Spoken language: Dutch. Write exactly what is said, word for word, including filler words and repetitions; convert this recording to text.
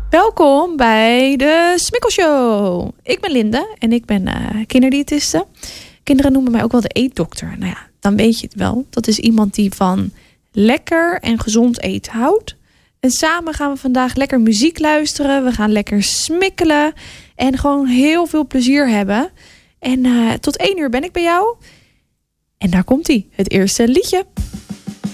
Welkom bij de Smikkelshow. Ik ben Linde en ik ben uh, kinderdiëtiste. Kinderen noemen mij ook wel de eetdokter. Nou ja, dan weet je het wel. Dat is iemand die van lekker en gezond eten houdt. En samen gaan we vandaag lekker muziek luisteren. We gaan lekker smikkelen en gewoon heel veel plezier hebben. En uh, tot één uur ben ik bij jou. En daar komt-ie, het eerste liedje.